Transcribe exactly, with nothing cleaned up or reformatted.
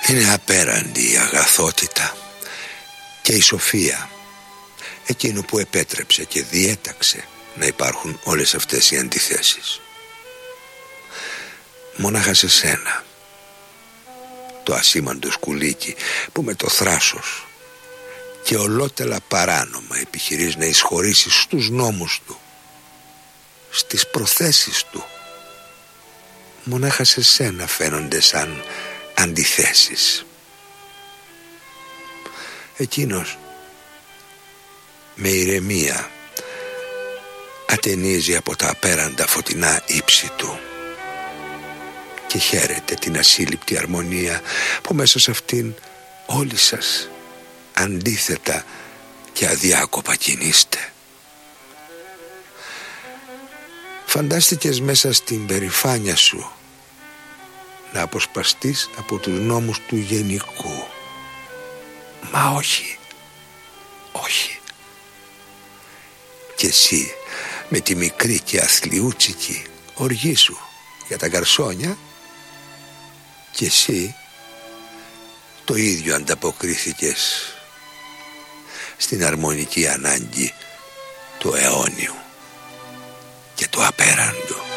Είναι απέραντη η αγαθότητα και η σοφία, εκείνο που επέτρεψε και διέταξε να υπάρχουν όλες αυτές οι αντιθέσεις. Μονάχα σε σένα, το ασήμαντο σκουλίκι που με το θράσος και ολότελα παράνομα επιχειρείς να εισχωρήσεις στους νόμους του, στις προθέσεις του, μονάχα σε σένα φαίνονται σαν αντιθέσεις. Εκείνος με ηρεμία ατενίζει από τα απέραντα φωτεινά ύψη του και χαίρεται την ασύλληπτη αρμονία που μέσα σε αυτήν όλοι σας αντίθετα και αδιάκοπα κινείστε. Φαντάστηκες μέσα στην περηφάνεια σου να αποσπαστείς από τους νόμους του γενικού. Μα όχι, όχι. Και εσύ με τη μικρή και αθλιούτσικη οργή σου για τα γκαρσόνια, και εσύ το ίδιο ανταποκρίθηκες στην αρμονική ανάγκη του αιώνιου και του απέραντου.